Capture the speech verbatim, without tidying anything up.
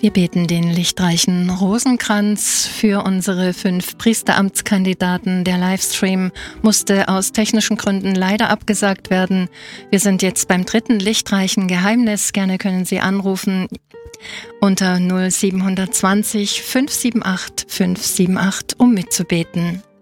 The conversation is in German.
Wir beten den lichtreichen Rosenkranz für unsere fünf Priesteramtskandidaten. Der Livestream musste aus technischen Gründen leider abgesagt werden. Wir sind jetzt beim dritten lichtreichen Geheimnis. Gerne können Sie anrufen unter null sieben zwei null fünf sieben acht fünf sieben acht, um mitzubeten.